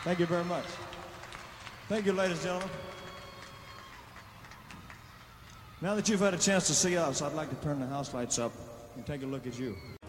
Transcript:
Thank you very much. Thank you, ladies and gentlemen. Now that you've had a chance to see us, I'd like to turn the house lights up and take a look at you.